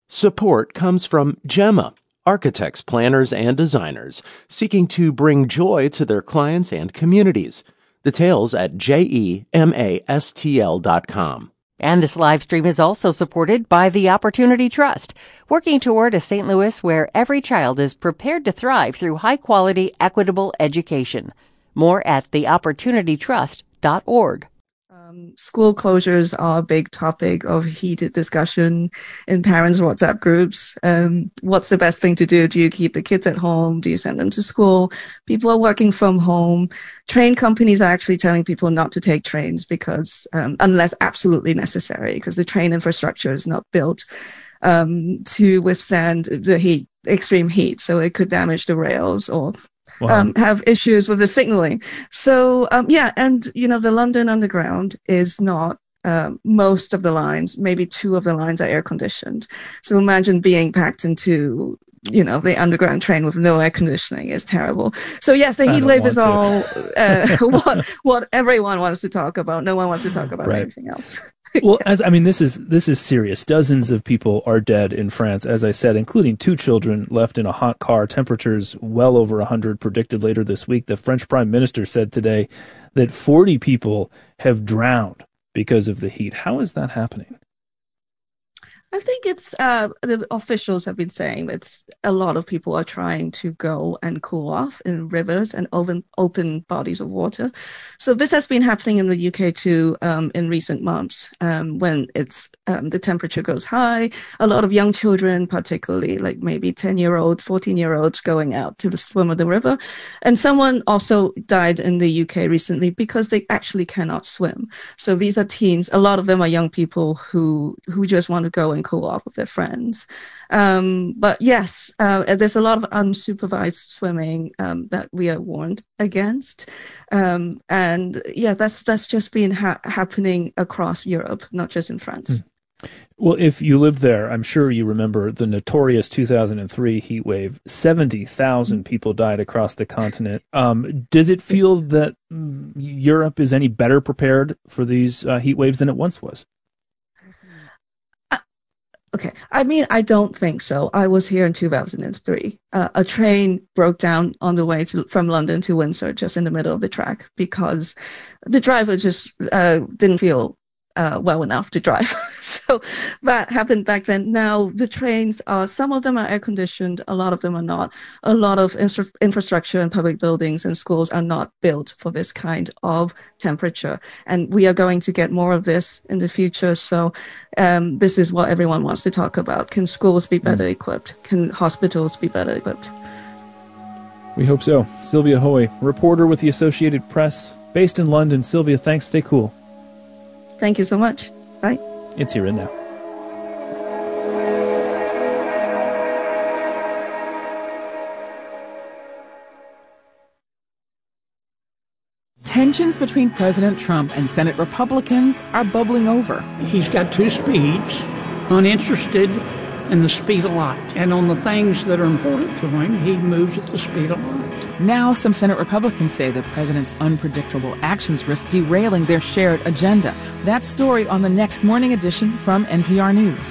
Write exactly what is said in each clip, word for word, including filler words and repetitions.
Support comes from Gemma, architects, planners, and designers seeking to bring joy to their clients and communities. Details at gemastl dot com. And this live stream is also supported by the Opportunity Trust, working toward a Saint Louis where every child is prepared to thrive through high-quality, equitable education. More at the opportunity trust dot org. Um, school closures are a big topic of heated discussion in parents' WhatsApp groups. Um, what's the best thing to do? Do you keep the kids at home? Do you send them to school? People are working from home. Train companies are actually telling people not to take trains because, um, unless absolutely necessary, because the train infrastructure is not built um, to withstand the heat, extreme heat. So it could damage the rails or Wow. Um, have issues with the signaling. So, um, yeah, and, you know, the London Underground is not, um, most of the lines, maybe two of the lines are air conditioned. So imagine being packed into, you know, the underground train with no air conditioning is terrible. So yes, the heat wave is to. all uh, what what everyone wants to talk about. No one wants to talk about right. anything else. Well, as I mean, this is this is serious. Dozens of people are dead in France, as I said, including two children left in a hot car. Temperatures well over one hundred predicted later this week. The French Prime Minister said today that forty people have drowned because of the heat. How is that happening? I think it's, uh, the officials have been saying that a lot of people are trying to go and cool off in rivers and open, open bodies of water. So this has been happening in the U K too, um, in recent months, um, when it's, um, the temperature goes high. A lot of young children, particularly like maybe ten year olds, fourteen year olds going out to the swim of the river. And someone also died in the U K recently because they actually cannot swim. So these are teens. A lot of them are young people who, who just want to go and cool off with their friends. Um, but yes, uh, there's a lot of unsupervised swimming um, that we are warned against. Um, and yeah, that's that's just been ha- happening across Europe, not just in France. Mm. Well, if you lived there, I'm sure you remember the notorious two thousand three heat wave. seventy thousand people died across the continent. Um, does it feel that mm, Europe is any better prepared for these uh, heat waves than it once was? Okay, I mean, I don't think so. I was here in two thousand three. Uh, a train broke down on the way to, from London to Windsor, just in the middle of the track, because the driver just uh, didn't feel uh, well enough to drive. So that happened back then. Now the trains are, some of them are air conditioned, a lot of them are not. A lot of infra- infrastructure and public buildings and schools are not built for this kind of temperature. And we are going to get more of this in the future. So um, this is what everyone wants to talk about. Can schools be better mm. equipped? Can hospitals be better equipped? We hope so. Sylvia Hoey, reporter with the Associated Press, based in London. Sylvia, thanks. Stay cool. Thank you so much. Bye. It's Here and Now. Tensions between President Trump and Senate Republicans are bubbling over. He's got two speeds, uninterested in the speed of light. And on the things that are important to him, he moves at the speed of light. Now, some Senate Republicans say the president's unpredictable actions risk derailing their shared agenda. That story on the next morning edition from N P R News.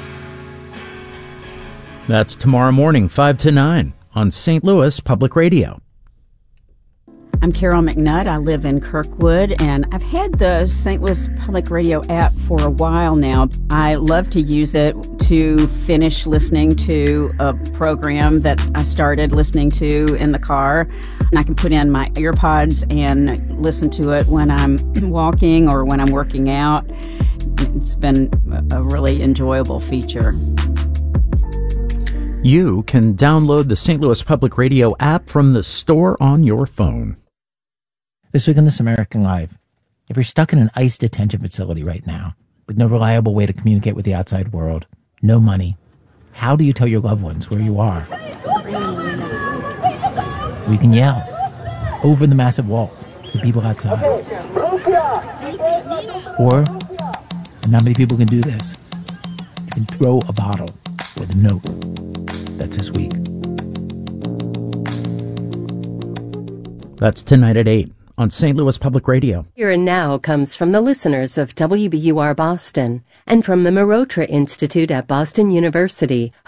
That's tomorrow morning, five to nine, on Saint Louis Public Radio. I'm Carol McNutt. I live in Kirkwood, and I've had the Saint Louis Public Radio app for a while now. I love to use it to finish listening to a program that I started listening to in the car. And I can put in my earpods and listen to it when I'm walking or when I'm working out. It's been a really enjoyable feature. You can download the Saint Louis Public Radio app from the store on your phone. This week on This American Life, if you're stuck in an ICE detention facility right now, with no reliable way to communicate with the outside world, no money, how do you tell your loved ones where you are? We can yell over the massive walls to the people outside. Or, and not many people can do this, you can throw a bottle with a note. That's this week. That's tonight at eight. On Saint Louis Public Radio. Here and Now comes from the listeners of W B U R Boston and from the Marotra Institute at Boston University.